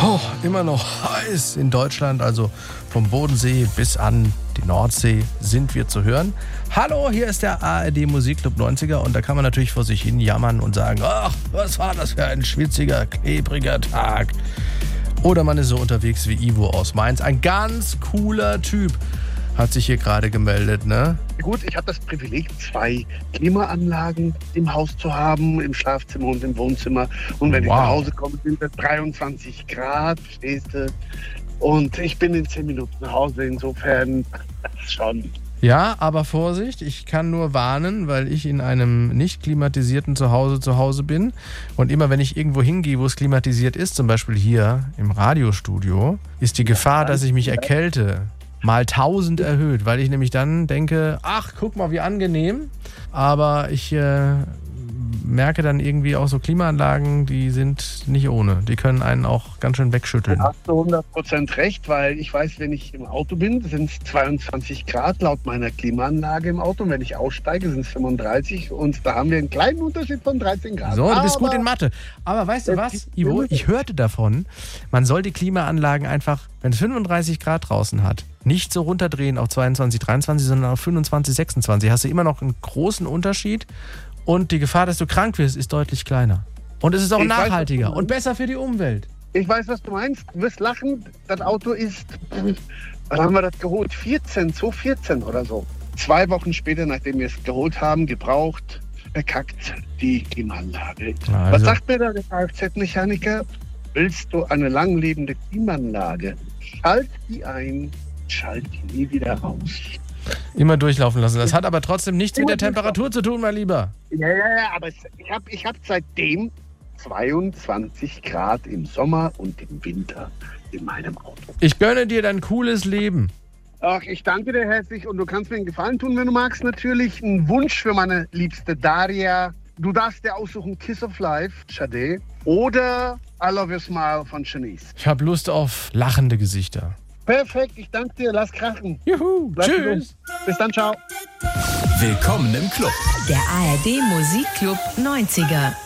Oh, immer noch heiß in Deutschland, also vom Bodensee bis an die Nordsee sind wir zu hören. Hallo, hier ist der ARD Musikclub 90er und da kann man natürlich vor sich hin jammern und sagen, ach, was war das für ein schwitziger, klebriger Tag. Oder man ist so unterwegs wie Ivo aus Mainz, ein ganz cooler Typ. Hat sich hier gerade gemeldet, ne? Gut, ich habe das Privileg, 2 Klimaanlagen im Haus zu haben, im Schlafzimmer und im Wohnzimmer. Und wenn ich nach Hause komme, sind es 23 Grad, verstehst du? Und ich bin in 10 Minuten nach Hause, insofern schon. Ja, aber Vorsicht, ich kann nur warnen, weil ich in einem nicht klimatisierten Zuhause bin. Und immer wenn ich irgendwo hingehe, wo es klimatisiert ist, zum Beispiel hier im Radiostudio, ist die Gefahr, dass ich mich erkälte, mal 1000 erhöht, weil ich nämlich dann denke, ach, guck mal, wie angenehm. Aber ich merke dann irgendwie auch so Klimaanlagen, die sind nicht ohne. Die können einen auch ganz schön wegschütteln. Da hast du 100% recht, weil ich weiß, wenn ich im Auto bin, sind es 22 Grad laut meiner Klimaanlage im Auto. Und wenn ich aussteige, sind es 35 und da haben wir einen kleinen Unterschied von 13 Grad. So, du bist gut in Mathe. Aber weißt du was, Ivo, ich hörte davon, man soll die Klimaanlagen einfach, wenn es 35 Grad draußen hat, nicht so runterdrehen auf 22, 23, sondern auf 25, 26. Hast du immer noch einen großen Unterschied und die Gefahr, dass du krank wirst, ist deutlich kleiner. Und es ist auch nachhaltiger und besser für die Umwelt. Ich weiß, was du meinst. Du wirst lachen. Das Auto ist, wann haben wir das geholt? 2014 oder so. 2 Wochen später, nachdem wir es geholt haben, gebraucht, verkackt die Klimaanlage. Also. Was sagt mir da der Kfz-Mechaniker? Willst du eine langlebende Klimaanlage? Schalt die ein, schalt die nie wieder raus. Immer durchlaufen lassen. Das hat aber trotzdem nichts mit der Temperatur zu tun, mein Lieber. Ja, aber ich hab seitdem 22 Grad im Sommer und im Winter in meinem Auto. Ich gönne dir dein cooles Leben. Ach, ich danke dir herzlich und du kannst mir einen Gefallen tun, wenn du magst. Natürlich einen Wunsch für meine liebste Daria. Du darfst dir aussuchen Kiss of Life, Sade, oder I Love Your Smile von Shanice. Ich habe Lust auf lachende Gesichter. Perfekt, ich danke dir. Lass krachen. Juhu, bleib tschüss. Gesund. Bis dann, ciao. Willkommen im Club. Der ARD Musikclub 90er.